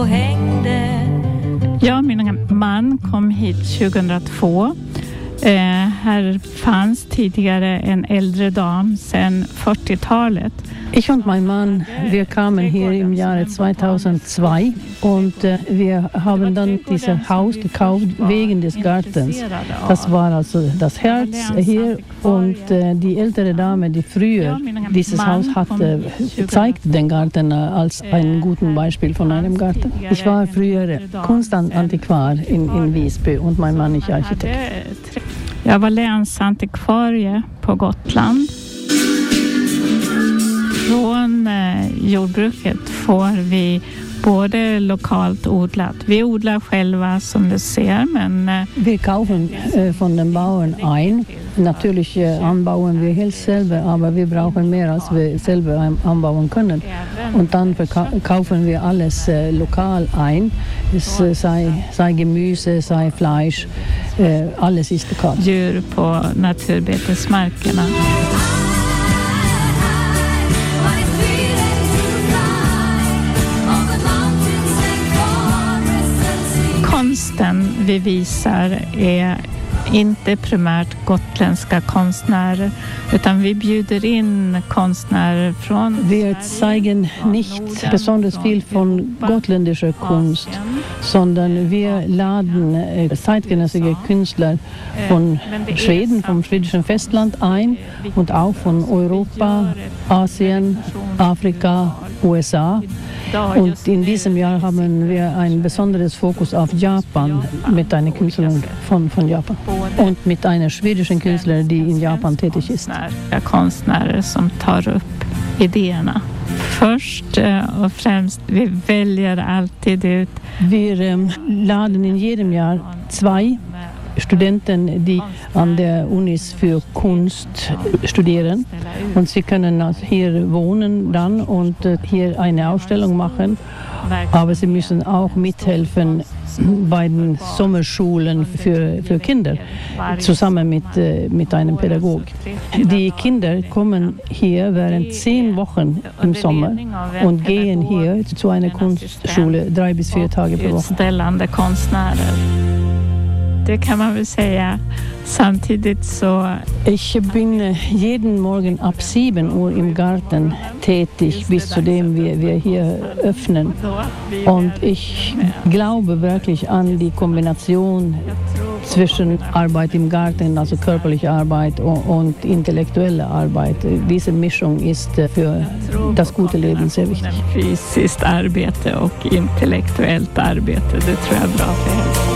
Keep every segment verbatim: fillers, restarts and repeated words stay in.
Ja, min man kom hit tjugohundratvå. Eh, här fanns tidigare en äldre dam sedan fyrtiotalet. Ich und mein Mann, wir kamen hier im Jahre zweitausendzwei und äh, wir haben dann dieses Haus gekauft wegen des Gartens. Das war also das Herz hier und äh, die ältere Dame, die früher dieses Haus hatte, zeigte den Garten als ein gutes Beispiel von einem Garten. Ich war früher Kunstantikvar in, in Visby und mein Mann ist Architekt. Jag var länsantikvarie på Gotland. Från eh, jordbruket får vi både lokalt odlat. Vi odlar själva som du ser, men... Eh, wir kaufen äh, von den Bauern ein. Natürlich äh, anbauen wir helst selber, aber wir brauchen mehr, als wir selber anbauen können. Und dann kaufen wir alles äh, lokal ein. Es äh, sei, sei Gemüse, sei Fleisch, äh, alles ist lokal. Djur på naturbetesmarkerna. Konsten vi visar är inte primärt gotländska konstnärer, utan vi bjuder in konstnärer från... Wir zeigen nicht besonders viel von gotländischer Kunst, sondern wir laden zeitgenössische Künstler von Schweden, vom schwedischen Festland ein und auch von Europa, Asien, Afrika, U S A. Und in diesem Jahr haben wir ein besonderes Fokus auf Japan mit einer Künstlerin von, von Japan und mit einer schwedischen Künstlerin, die in Japan tätig ist. Konstnärer som tar upp idéerna. Först och främst, vi väljer alltid ut. Wir ähm, laden in jedem Jahr zwei Studenten, die an der Unis für Kunst studieren und sie können also hier wohnen dann und äh, hier eine Ausstellung machen, aber sie müssen auch mithelfen bei den Sommerschulen für, für Kinder, zusammen mit, äh, mit einem Pädagog. Die Kinder kommen hier während zehn Wochen im Sommer und gehen hier zu einer Kunstschule drei bis vier Tage pro Woche. Det kan man väl säga. Samtidigt så... Ich bin jeden Morgen ab sieben Uhr im Garten tätig, bis zu dem wir, wir hier öffnen. Und ich glaube wirklich an die Kombination zwischen Arbeit im Garten, also körperliche Arbeit und, und intellektuelle Arbeit. Diese Mischung ist für das gute Leben sehr wichtig. Fysiskt arbete och intellektuellt arbete, det tror jag är bra för hälsan.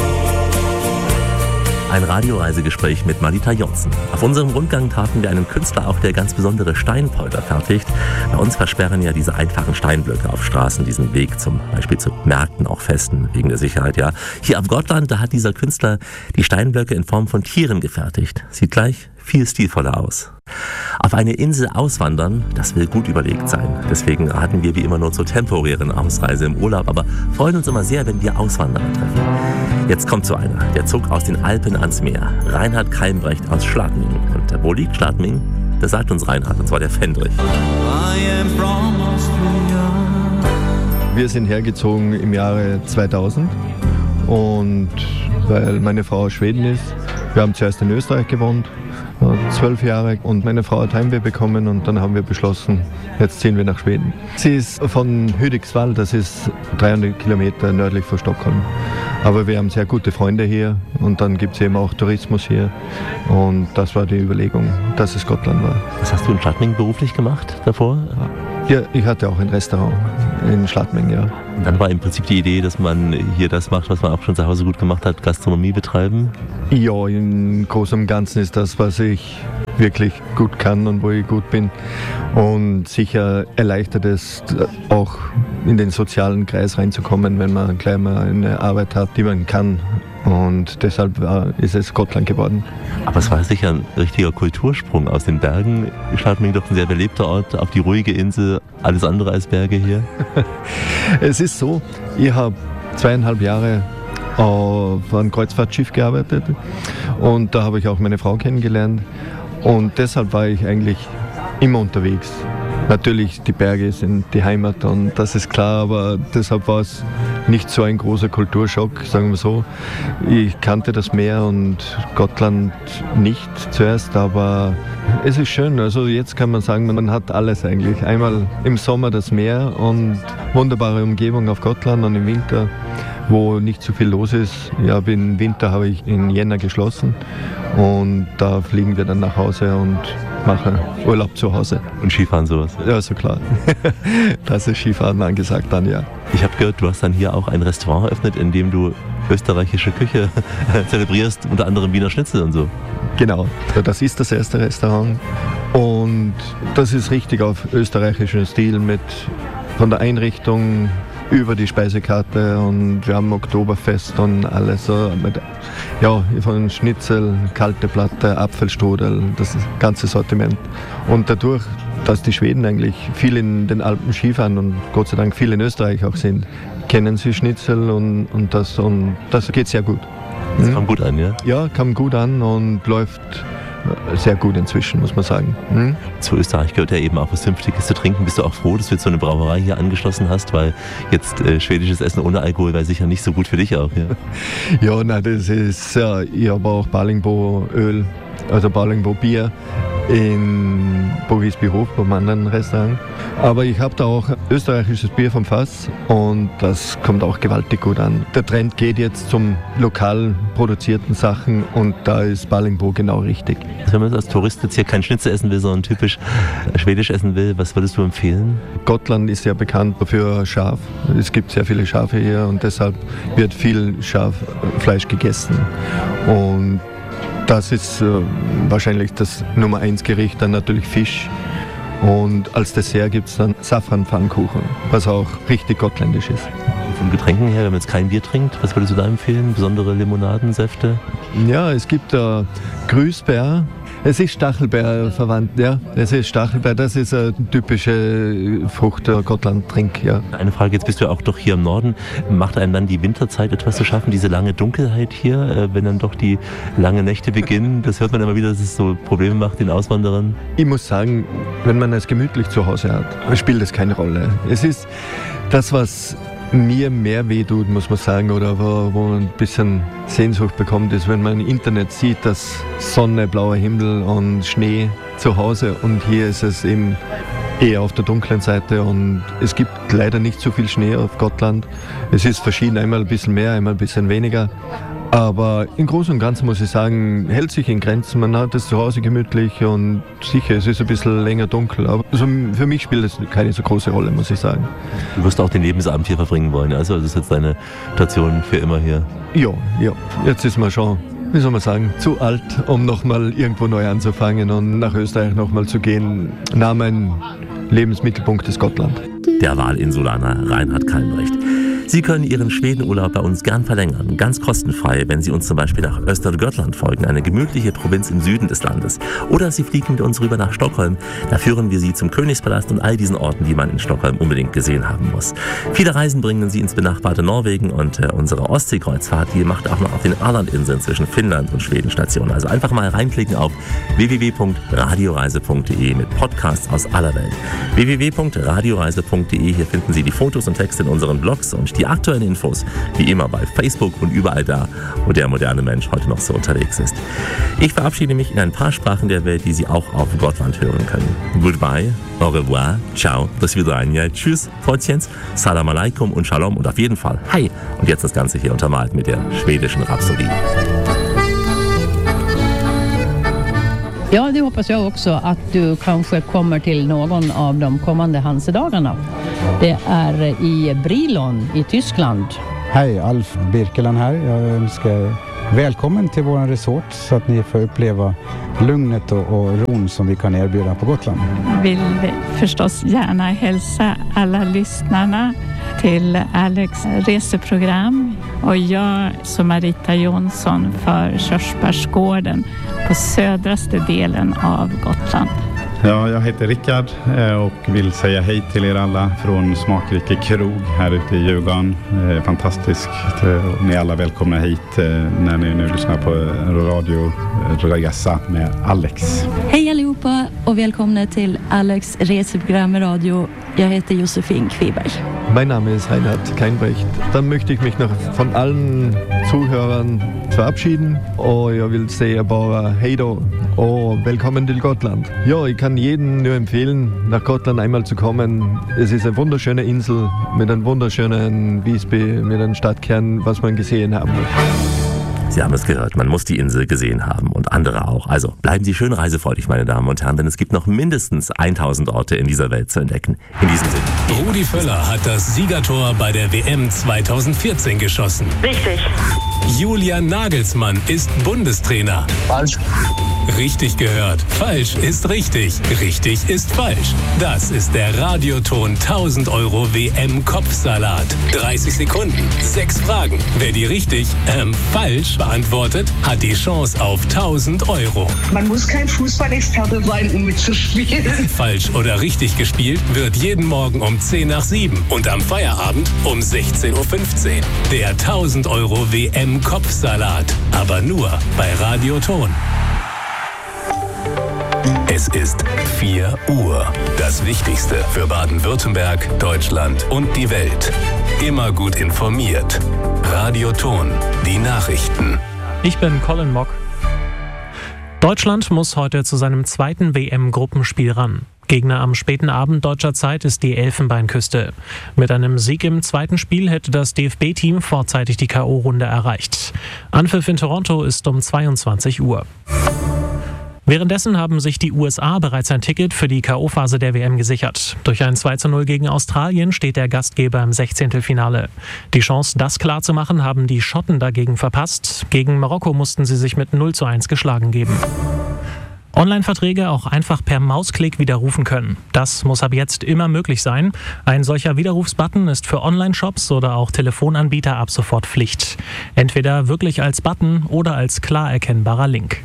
Ein Radioreisegespräch mit Marita Jonsson. Auf unserem Rundgang trafen wir einen Künstler auf, der ganz besondere Steinpolter fertigt. Bei uns versperren ja diese einfachen Steinblöcke auf Straßen diesen Weg zum Beispiel zu Märkten, auch Festen, wegen der Sicherheit. Ja. Hier auf Gotland, da hat dieser Künstler die Steinblöcke in Form von Tieren gefertigt. Sieht gleich viel stilvoller aus. Auf eine Insel auswandern, das will gut überlegt sein. Deswegen raten wir wie immer nur zur temporären Ausreise im Urlaub, aber freuen uns immer sehr, wenn wir Auswanderer treffen. Jetzt kommt so einer, der zog aus den Alpen ans Meer. Reinhard Keimbrecht aus Schladming. Und wo liegt Schladming? Das sagt uns Reinhard, und zwar der Fendrich. Wir sind hergezogen im Jahre zweitausend und weil meine Frau aus Schweden ist, wir haben zuerst in Österreich gewohnt, zwölf Jahre, und meine Frau hat Heimweh bekommen und dann haben wir beschlossen, jetzt ziehen wir nach Schweden. Sie ist von Hudiksvall, das ist dreihundert Kilometer nördlich von Stockholm. Aber wir haben sehr gute Freunde hier und dann gibt es eben auch Tourismus hier und das war die Überlegung, dass es Gotland war. Was hast du in Schladming beruflich gemacht davor? Ja, ich hatte auch ein Restaurant in Schladming, ja. Und dann war im Prinzip die Idee, dass man hier das macht, was man auch schon zu Hause gut gemacht hat, Gastronomie betreiben? Ja, im Großen und Ganzen ist das, was ich wirklich gut kann und wo ich gut bin. Und sicher erleichtert es auch in den sozialen Kreis reinzukommen, wenn man gleich mal eine Arbeit hat, die man kann. Und deshalb ist es Gotland geworden. Aber es war sicher ein richtiger Kultursprung aus den Bergen. Schladming doch ein sehr belebter Ort, auf die ruhige Insel, alles andere als Berge hier. Es ist so, ich habe zweieinhalb Jahre auf einem Kreuzfahrtschiff gearbeitet und da habe ich auch meine Frau kennengelernt und deshalb war ich eigentlich immer unterwegs. Natürlich, die Berge sind die Heimat und das ist klar, aber deshalb war es nicht so ein großer Kulturschock, sagen wir so. Ich kannte das Meer und Gotland nicht zuerst, aber es ist schön. Also jetzt kann man sagen, man hat alles eigentlich. Einmal im Sommer das Meer und wunderbare Umgebung auf Gotland und im Winter, wo nicht so viel los ist. Ja, im Winter habe ich in Jänner geschlossen und da fliegen wir dann nach Hause und machen Urlaub zu Hause. Und Skifahren sowas? Ja, so klar. Das ist Skifahren angesagt dann, ja. Ich habe gehört, du hast dann hier auch ein Restaurant eröffnet, in dem du österreichische Küche zelebrierst, unter anderem Wiener Schnitzel und so. Genau, das ist das erste Restaurant und das ist richtig auf österreichischen Stil mit von der Einrichtung über die Speisekarte und wir haben Oktoberfest und alles so mit, ja, von Schnitzel, kalte Platte, Apfelstrudel, das ganze Sortiment. Und dadurch, dass die Schweden eigentlich viel in den Alpen Skifahren und Gott sei Dank viel in Österreich auch sind, kennen sie Schnitzel und, und das und das geht sehr gut. Das kam gut an, ja? Ja, kam gut an und läuft sehr gut inzwischen, muss man sagen. Hm? Zu Österreich gehört ja eben auch was Vernünftiges zu trinken. Bist du auch froh, dass du jetzt so eine Brauerei hier angeschlossen hast? Weil jetzt äh, schwedisches Essen ohne Alkohol wäre sicher nicht so gut für dich auch. Ja, ja nein, das ist, ja, ich habe auch Balingbo Öl, also Balingbo Bier in Bogisbyhof beim anderen Restaurant. Aber ich habe da auch österreichisches Bier vom Fass und das kommt auch gewaltig gut an. Der Trend geht jetzt zum lokal produzierten Sachen und da ist Balingbo genau richtig. Wenn man als Tourist jetzt hier kein Schnitzel essen will, sondern typisch schwedisch essen will, was würdest du empfehlen? Gotland ist ja bekannt für Schaf. Es gibt sehr viele Schafe hier und deshalb wird viel Schaffleisch gegessen. Und das ist äh, wahrscheinlich das Nummer eins Gericht, dann natürlich Fisch. Und als Dessert gibt es dann Safranpfannkuchen, was auch richtig gottländisch ist. Von Getränken her, wenn man jetzt kein Bier trinkt, was würdest du da empfehlen? Besondere Limonaden, Säfte? Ja, es gibt äh, Grüßbär. Es ist Stachelbeer verwandt, ja. Es ist Stachelbeer, das ist eine typische Frucht der Gotland-Trink, ja. Eine Frage, jetzt bist du ja auch doch hier im Norden. Macht einem dann die Winterzeit etwas zu schaffen, diese lange Dunkelheit hier, wenn dann doch die langen Nächte beginnen? Das hört man immer wieder, dass es so Probleme macht den Auswanderern. Ich muss sagen, wenn man es gemütlich zu Hause hat, spielt es keine Rolle. Es ist das, was mir mehr wehtut, muss man sagen, oder wo, wo man ein bisschen Sehnsucht bekommt, ist, wenn man im Internet sieht, dass Sonne, blauer Himmel und Schnee zu Hause und hier ist es eben eher auf der dunklen Seite und es gibt leider nicht so viel Schnee auf Gotland. Es ist verschieden, einmal ein bisschen mehr, einmal ein bisschen weniger. Aber im Großen und Ganzen muss ich sagen, hält sich in Grenzen. Man hat es zu Hause gemütlich und sicher, es ist ein bisschen länger dunkel. Aber also für mich spielt es keine so große Rolle, muss ich sagen. Du wirst auch den Lebensabend hier verbringen wollen, also das ist jetzt deine Station für immer hier? Ja, ja. Jetzt ist man schon, wie soll man sagen, zu alt, um nochmal irgendwo neu anzufangen und nach Österreich nochmal zu gehen. Na, mein Lebensmittelpunkt ist Gotland. Der Wahlinsulaner Reinhard Kalmbrecht. Sie können Ihren Schwedenurlaub bei uns gern verlängern, ganz kostenfrei, wenn Sie uns zum Beispiel nach Östergötland folgen, eine gemütliche Provinz im Süden des Landes. Oder Sie fliegen mit uns rüber nach Stockholm, da führen wir Sie zum Königspalast und all diesen Orten, die man in Stockholm unbedingt gesehen haben muss. Viele Reisen bringen Sie ins benachbarte Norwegen und äh, unsere Ostseekreuzfahrt, die macht auch noch auf den Ålandinseln zwischen Finnland und Schweden Station. Also einfach mal reinklicken auf w w w punkt radioreise punkt d e mit Podcasts aus aller Welt. w w w punkt radioreise punkt d e, hier finden Sie die Fotos und Texte in unseren Blogs und die aktuellen Infos, wie immer bei Facebook und überall da, wo der moderne Mensch heute noch so unterwegs ist. Ich verabschiede mich in ein paar Sprachen der Welt, die Sie auch auf Gotland hören können. Goodbye, au revoir, ciao, do svidania, tschüss, Freundchens, salam alaikum und shalom und auf jeden Fall hi. Und jetzt das Ganze hier untermalt mit der schwedischen Rhapsodie. Ja, det hoppas jag också att du kanske kommer till någon av de kommande Hansedagarna. Det är i Brilon i Tyskland. Hej, Alf Birkeland här. Jag önskar välkommen till vår resort så att ni får uppleva lugnet och, och ron som vi kan erbjuda på Gotland. Vill förstås gärna hälsa alla lyssnarna till Alex reseprogram och jag som Marita Jonsson för Körsbärsgården på södraste delen av Gotland. Ja, jag heter Rickard och vill säga hej till er alla från Smakrike krog här ute i Djurgården. Fantastiskt. Ni är alla välkomna hit när ni nu lyssnar på Radio Resa med Alex. Hej allihopa! allihopa och välkomna till Alex Reseprogram Radio. Jag heter Josefin Kviberg. Mein Name ist Reinhard Keinbrecht. Dann möchte ich mich noch von allen Zuhörern verabschieden. Och jag vill säga bara hej då och välkommen till Gotland. Ja, ich kann jedem nur empfehlen, nach Gotland einmal zu kommen. Es ist eine wunderschöne Insel mit einem wunderschönen Visby, mit einem Stadtkern, was man gesehen haben muss. Sie haben es gehört, man muss die Insel gesehen haben und andere auch. Also bleiben Sie schön reisefreudig, meine Damen und Herren, denn es gibt noch mindestens tausend Orte in dieser Welt zu entdecken. In diesem Sinne. Rudi Völler hat das Siegertor bei der W M zweitausendvierzehn geschossen. Richtig. Julian Nagelsmann ist Bundestrainer. Falsch. Richtig gehört. Falsch ist richtig. Richtig ist falsch. Das ist der Radioton tausend Euro W M-Kopfsalat. dreißig Sekunden, sechs Fragen. Wer die richtig, ähm, falsch beantwortet, hat die Chance auf tausend Euro. Man muss kein Fußballexperte sein, um mitzuspielen. Falsch oder richtig gespielt wird jeden Morgen um zehn nach sieben und am Feierabend um sechzehn Uhr fünfzehn. Der tausend Euro W M-Kopfsalat. Aber nur bei Radioton. Es ist vier Uhr. Das Wichtigste für Baden-Württemberg, Deutschland und die Welt. Immer gut informiert. Radioton. Die Nachrichten. Ich bin Colin Mock. Deutschland muss heute zu seinem zweiten W M-Gruppenspiel ran. Gegner am späten Abend deutscher Zeit ist die Elfenbeinküste. Mit einem Sieg im zweiten Spiel hätte das D F B-Team vorzeitig die K O-Runde erreicht. Anpfiff in Toronto ist um zweiundzwanzig Uhr. Währenddessen haben sich die U S A bereits ein Ticket für die K O-Phase der W M gesichert. Durch ein zwei zu null gegen Australien steht der Gastgeber im Sechzehntelfinale. Die Chance, das klarzumachen, haben die Schotten dagegen verpasst. Gegen Marokko mussten sie sich mit null zu eins geschlagen geben. Online-Verträge auch einfach per Mausklick widerrufen können. Das muss ab jetzt immer möglich sein. Ein solcher Widerrufsbutton ist für Online-Shops oder auch Telefonanbieter ab sofort Pflicht. Entweder wirklich als Button oder als klar erkennbarer Link.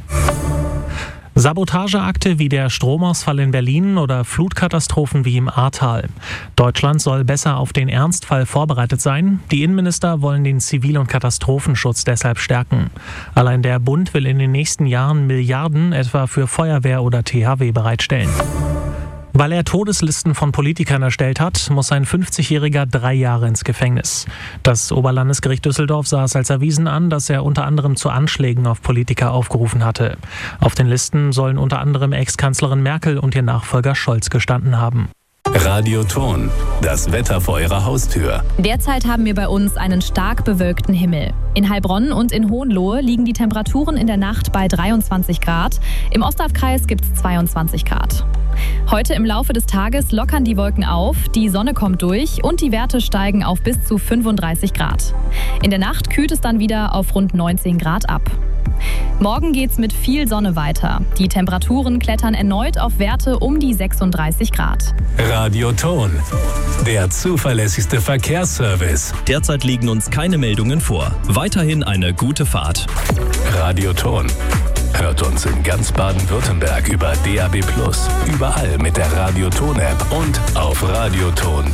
Sabotageakte wie der Stromausfall in Berlin oder Flutkatastrophen wie im Ahrtal. Deutschland soll besser auf den Ernstfall vorbereitet sein. Die Innenminister wollen den Zivil- und Katastrophenschutz deshalb stärken. Allein der Bund will in den nächsten Jahren Milliarden etwa für Feuerwehr oder T H W bereitstellen. Weil er Todeslisten von Politikern erstellt hat, muss ein fünfzigjähriger drei Jahre ins Gefängnis. Das Oberlandesgericht Düsseldorf sah es als erwiesen an, dass er unter anderem zu Anschlägen auf Politiker aufgerufen hatte. Auf den Listen sollen unter anderem Ex-Kanzlerin Merkel und ihr Nachfolger Scholz gestanden haben. Radioton. Das Wetter vor Ihrer Haustür. Derzeit haben wir bei uns einen stark bewölkten Himmel. In Heilbronn und in Hohenlohe liegen die Temperaturen in der Nacht bei dreiundzwanzig Grad. Im Ostalbkreis gibt es zweiundzwanzig Grad. Heute im Laufe des Tages lockern die Wolken auf, die Sonne kommt durch und die Werte steigen auf bis zu fünfunddreißig Grad. In der Nacht kühlt es dann wieder auf rund neunzehn Grad ab. Morgen geht's mit viel Sonne weiter. Die Temperaturen klettern erneut auf Werte um die sechsunddreißig Grad. Radioton. Der zuverlässigste Verkehrsservice. Derzeit liegen uns keine Meldungen vor. Weiterhin eine gute Fahrt. Radioton. Hört uns in ganz Baden-Württemberg über D A B plus, überall mit der Radioton-App und auf radioton